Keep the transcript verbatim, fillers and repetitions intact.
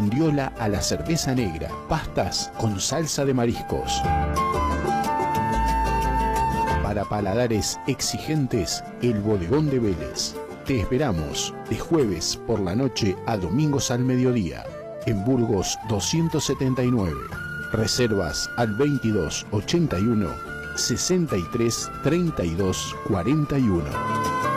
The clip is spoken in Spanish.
bondiola a la cerveza negra, pastas con salsa de mariscos. Para paladares exigentes, el Bodegón de Vélez. Te esperamos de jueves por la noche a domingos al mediodía. En Burgos doscientos setenta y nueve. Reservas al veintidós ochenta y uno sesenta y tres treinta y dos cuarenta y uno.